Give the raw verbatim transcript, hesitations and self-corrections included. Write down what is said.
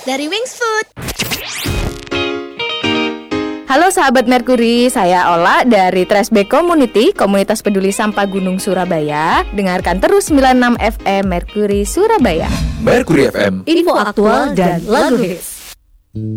dari Wings Food. Halo sahabat Merkuri, saya Ola dari Trashback Community, Komunitas Peduli Sampah Gunung Surabaya. Dengarkan terus sembilan puluh enam F M Merkuri Surabaya. Merkuri F M, Info aktual dan lagu hits.